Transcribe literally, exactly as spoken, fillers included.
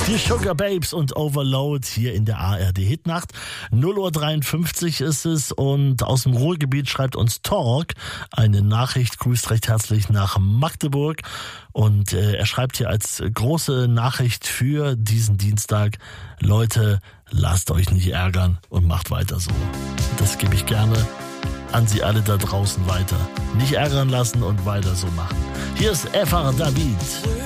Die Sugar Babes und Overload hier in der A R D Hitnacht. null Uhr dreiundfünfzig ist es und aus dem Ruhrgebiet schreibt uns Torg eine Nachricht, grüßt recht herzlich nach Magdeburg und äh, er schreibt hier als große Nachricht für diesen Dienstag: Leute, lasst euch nicht ärgern und macht weiter so. Das gebe ich gerne an Sie alle da draußen weiter. Nicht ärgern lassen und weiter so machen. Hier ist Efar David.